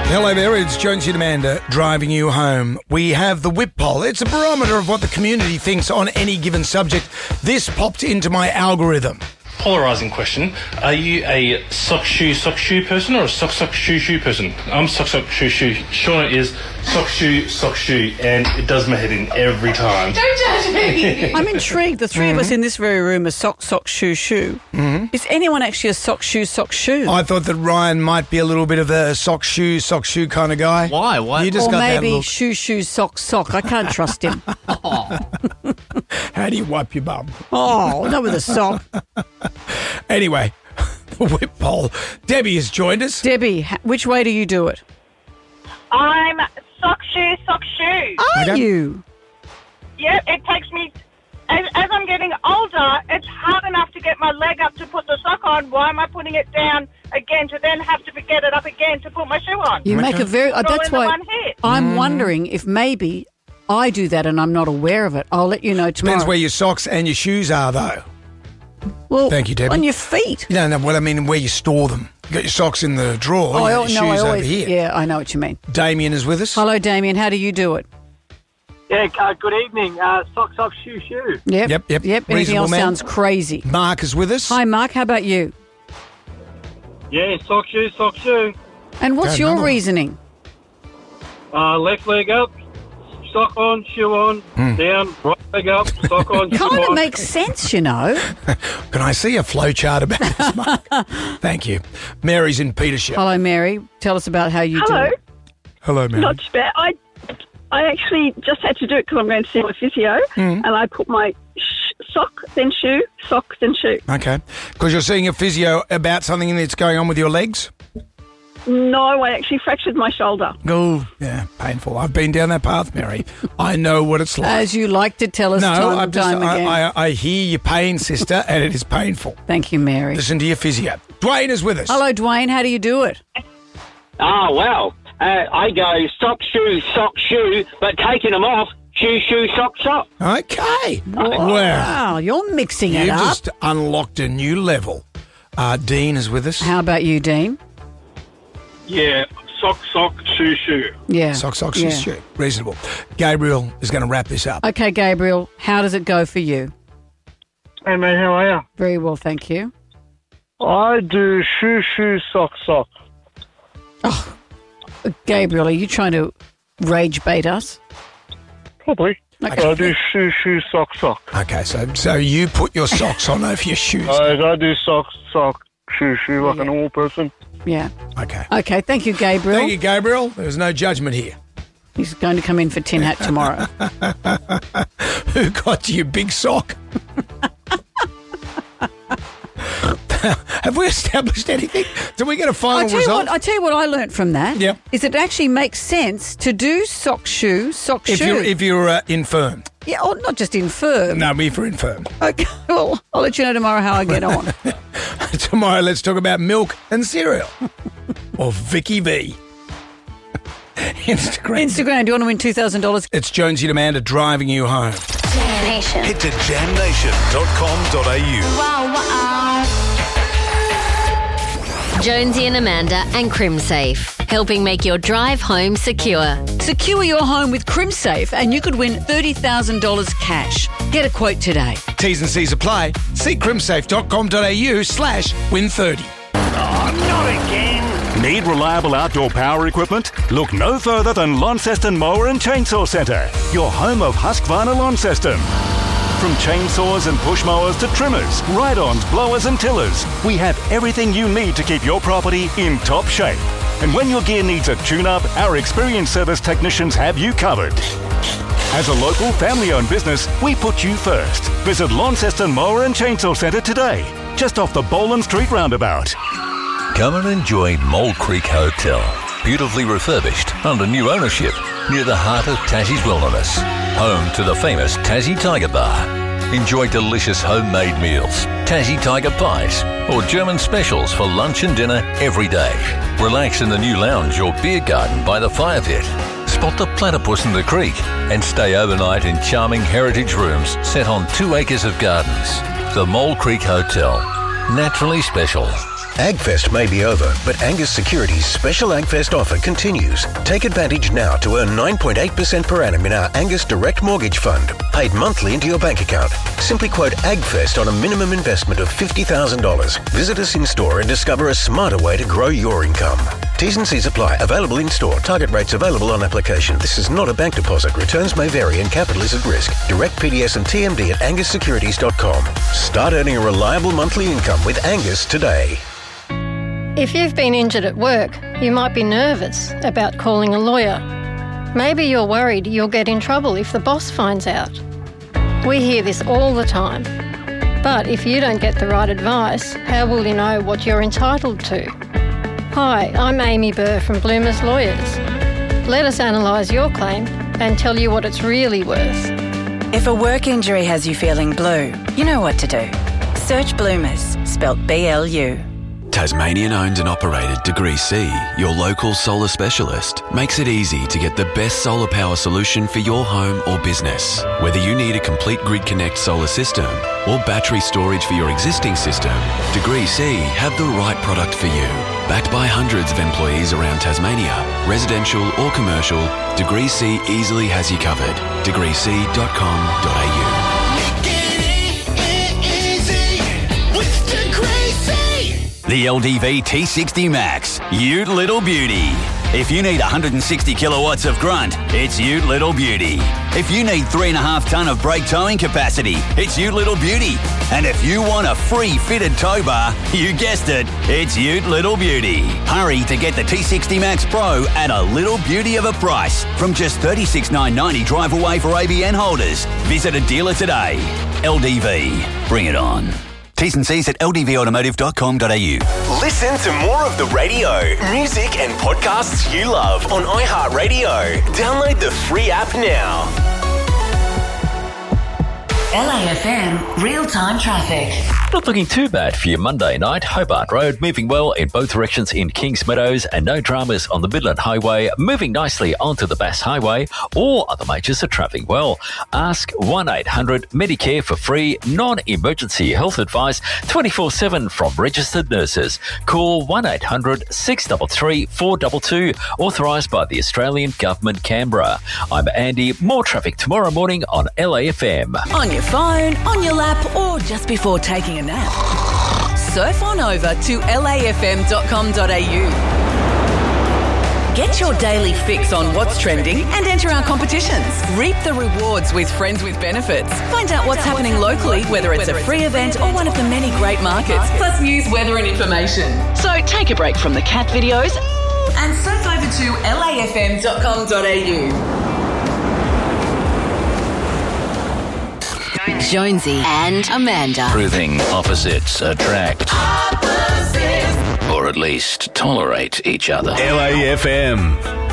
Hello there, it's Jonesy and Amanda driving you home. We have the whip poll. It's a barometer of what the community thinks on any given subject. This popped into my algorithm. Polarising question. Are you a sock shoe person or a sock shoe person? I'm sock shoe. Shauna is sock shoe, and it does my head in every time. Don't judge me. I'm intrigued. The three of us in this very room are sock shoe. Mm-hmm. Is anyone actually a sock shoe? I thought that Ryan might be a little bit of a sock shoe kind of guy. Why? You just or got maybe that look. shoe, sock. I can't trust him. How do you wipe your bum? Oh, not with a sock. Anyway, the whip poll. Debbie has joined us. Debbie, which way do you do it? I'm sock shoe. Are Okay. you? Yep, it takes me, as I'm getting older, it's hard enough to get my leg up to put the sock on. Why am I putting it down again to then have to get it up again to put my shoe on? You make a very... It's all that's in the why one hit. I'm wondering if maybe I do that and I'm not aware of it. I'll let you know tomorrow. Depends where your socks and your shoes are, though. Well, Thank you, Debbie. on your feet. No, well, I mean where you store them. You got your socks in the drawer, you got your shoes over here. Yeah, I know what you mean. Damien is with us. Hello, Damien. How do you do it? Yeah, good evening. Sock, shoe. Yep. Yep. Anything Reasonable else man. sounds crazy. Mark is with us. Hi, Mark. How about you? Yeah, sock, shoe. And what's Okay, your another one. reasoning? Left leg up, sock on, shoe on, down, right leg up, sock on, shoe Kind of on. makes sense, you know. Can I see a flow chart about this, Mark? Thank you. Mary's in Petersham. Hello, Mary. Tell us about how you do Hello. it. Hello, Mary. Not too bad. I actually just had to do it because I'm going to see my physio, and I put my sock, then shoe, sock, then shoe. Okay. Because you're seeing a physio about something that's going on with your legs? No, I actually fractured my shoulder. Oh, yeah, painful. I've been down that path, Mary. I know what it's like. As you like to tell us time and time again. I hear your pain, sister, and it is painful. Thank you, Mary. Listen to your physio. Dwayne is with us. Hello, Dwayne. How do you do it? Oh, well, I go sock, shoe, but taking them off, shoe, sock. Okay. Wow. Wow, you're mixing it You've up. just unlocked a new level. Dean is with us. How about you, Dean? Yeah, sock, shoe. Yeah. Sock, yeah. shoe. Reasonable. Gabriel is going to wrap this up. Okay, Gabriel, how does it go for you? Hey, mate, how are you? Very well, thank you. I do shoe, sock. Gabriel, are you trying to rage bait us? Probably. Okay. I do shoe, sock. Okay, so you put your socks on over your shoes. I do sock, shoe, like a normal person. Yeah. Okay. Okay, thank you, Gabriel. Thank you, Gabriel. There's no judgment here. He's going to come in for Tin Hat tomorrow. Who got you, big sock? Have we established anything? Did we get a final result? I tell you what I learnt from that. Yep. Is it actually makes sense to do sock shoe. If you're infirm. Yeah, or not just infirm. No, me for infirm. Okay, well, I'll let you know tomorrow how I get on. Tomorrow, let's talk about milk and cereal. Or Vicky V. Instagram, do you want to win $2,000? It's Jonesy and Amanda driving you home. Jam Nation. Head to jamnation.com.au. Jonesy and Amanda and CrimSafe, helping make your drive home secure. Secure your home with CrimSafe and you could win $30,000 cash. Get a quote today. T's and C's apply. See crimsafe.com.au/win30. Not again. Need reliable outdoor power equipment? Look no further than Launceston Mower and Chainsaw Centre, your home of Husqvarna Lawn System. From chainsaws and push mowers to trimmers, ride-ons, blowers and tillers, we have everything you need to keep your property in top shape. And when your gear needs a tune-up, our experienced service technicians have you covered. As a local family-owned business, we put you first. Visit Launceston Mower and Chainsaw Centre today, just off the Boland Street roundabout. Come and enjoy Mole Creek Hotel. Beautifully refurbished, under new ownership, near the heart of Tassie's wilderness. Home to the famous Tassie Tiger Bar. Enjoy delicious homemade meals, Tassie Tiger pies, or German specials for lunch and dinner every day. Relax in the new lounge or beer garden by the fire pit. Spot the platypus in the creek and stay overnight in charming heritage rooms set on 2 acres of gardens. The Mole Creek Hotel. Naturally special. AgFest may be over, but Angus Securities' special AgFest offer continues. Take advantage now to earn 9.8% per annum in our Angus Direct Mortgage Fund, paid monthly into your bank account. Simply quote AgFest on a minimum investment of $50,000. Visit us in store and discover a smarter way to grow your income. T's and C's apply. Available in store. Target rates available on application. This is not a bank deposit. Returns may vary and capital is at risk. Direct PDS and TMD at angussecurities.com. Start earning a reliable monthly income with Angus today. If you've been injured at work, you might be nervous about calling a lawyer. Maybe you're worried you'll get in trouble if the boss finds out. We hear this all the time. But if you don't get the right advice, how will you know what you're entitled to? Hi, I'm Amy Burr from Bloomers Lawyers. Let us analyse your claim and tell you what it's really worth. If a work injury has you feeling blue, you know what to do. Search Bloomers, spelt BLU. Tasmanian owned and operated Degree C, your local solar specialist, makes it easy to get the best solar power solution for your home or business. Whether you need a complete Grid Connect solar system or battery storage for your existing system, Degree C have the right product for you. Backed by hundreds of employees around Tasmania, residential or commercial, Degree C easily has you covered. degreec.com.au. The LDV T60 Max, Ute Little Beauty. If you need 160 kilowatts of grunt, it's Ute Little Beauty. If you need 3.5 tonne of brake towing capacity, it's Ute Little Beauty. And if you want a free fitted tow bar, you guessed it, it's Ute Little Beauty. Hurry to get the T60 Max Pro at a little beauty of a price from just $36,990 drive away for ABN holders. Visit a dealer today. LDV, bring it on. T's and C's at ldvautomotive.com.au. Listen to more of the radio, music and podcasts you love on iHeartRadio. Download the free app now. LAFM real-time traffic. Not looking too bad for your Monday night. Hobart Road moving well in both directions in Kings Meadows and no dramas on the Midland Highway, moving nicely onto the Bass Highway. All other majors are travelling well. Ask 1-800-Medicare for free non-emergency health advice 24/7 from registered nurses. Call 1-800-633-422, authorised by the Australian Government, Canberra. I'm Andy. More traffic tomorrow morning on LAFM. On your phone, on your lap, or just before taking a nap. Surf on over to lafm.com.au. Get your daily fix on what's trending and enter our competitions. Reap the rewards with Friends with Benefits. Find out what's happening locally, whether it's a free event or one of the many great markets, plus news, weather and information. So take a break from the cat videos and surf over to lafm.com.au. Jonesy and Amanda. Proving opposites attract. Or at least tolerate each other. LAFM.